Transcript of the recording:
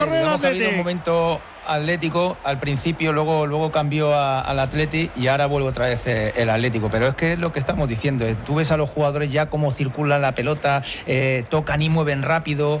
Digamos que ha habido un momento Atlético al principio, luego cambió al Atleti y ahora vuelve otra vez el Atlético, pero es que es lo que estamos diciendo, tú ves a los jugadores ya cómo circulan la pelota, tocan y mueven rápido,